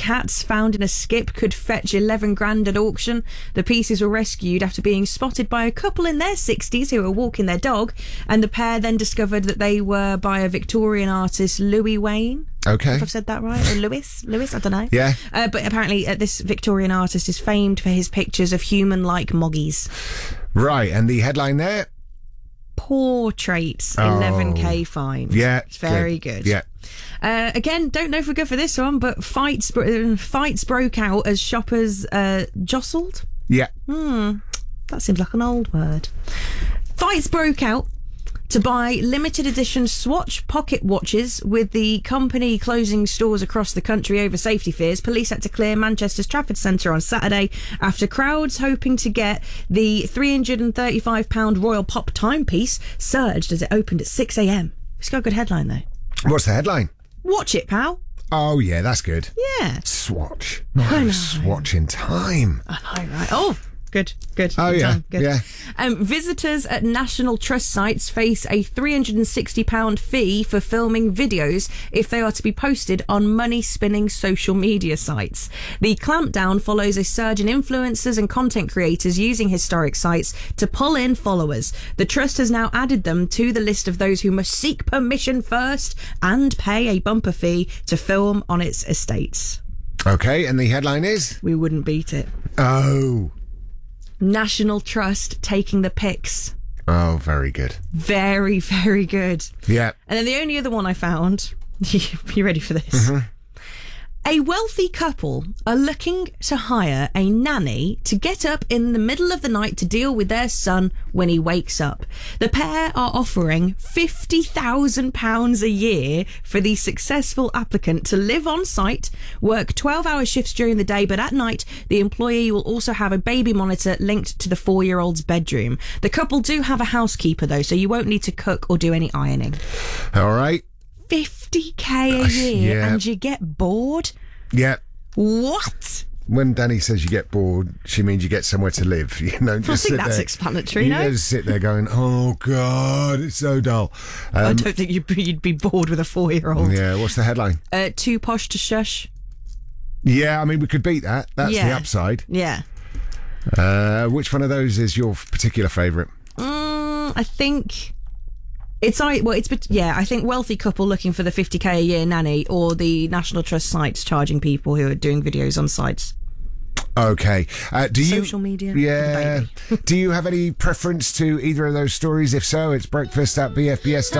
cats found in a skip could fetch 11 grand at auction. The pieces were rescued after being spotted by a couple in their 60s who were walking their dog, and the pair then discovered that they were by a Victorian artist, Louis Wayne. Okay. If I've said that right. Or Lewis, I don't know. Yeah. But apparently this Victorian artist is famed for his pictures of human-like moggies. Right, and the headline there? Portraits, 11k fine. Yeah. It's very good. Yeah. Again, don't know if we're good for this one, but fights broke out as shoppers jostled. Yeah. That seems like an old word. Fights broke out to buy limited edition Swatch pocket watches, with the company closing stores across the country over safety fears. Police had to clear Manchester's Trafford Centre on Saturday after crowds hoping to get the £335 Royal Pop timepiece surged as it opened at 6 a.m. It's got a good headline though. What's the headline? Watch it, pal. Oh, yeah, that's good. Yeah. Swatch. No, Swatch in time. I know, right? Oh, good. Oh, Good yeah, time. Good. yeah. Visitors at National Trust sites face a £360 fee for filming videos if they are to be posted on money-spinning social media sites. The clampdown follows a surge in influencers and content creators using historic sites to pull in followers. The Trust has now added them to the list of those who must seek permission first and pay a bumper fee to film on its estates. Okay, and the headline is? We wouldn't beat it. Oh. National Trust taking the pics. Oh, very good. Very, very good. Yeah. And then the only other one I found, you ready for this? Mm-hmm. A wealthy couple are looking to hire a nanny to get up in the middle of the night to deal with their son when he wakes up. The pair are offering £50,000 a year for the successful applicant to live on site, work 12-hour shifts during the day, but at night the employee will also have a baby monitor linked to the 4-year-old's bedroom. The couple do have a housekeeper though, so you won't need to cook or do any ironing. All right. 50k a year and you get bored? Yeah. What? When Danny says you get bored, she means you get somewhere to live. You know, just I think sit that's there. explanatory, You no? just sit there going, oh, God, it's so dull. I don't think you'd be bored with a 4-year-old. Yeah, what's the headline? Too posh to shush. Yeah, I mean, we could beat that. That's the upside. Yeah. Which one of those is your particular favourite? I think... I think wealthy couple looking for the 50k a year nanny, or the National Trust sites charging people who are doing videos on sites. Okay. Social media? Yeah. Do you have any preference to either of those stories? If so, it's breakfast at BFBS.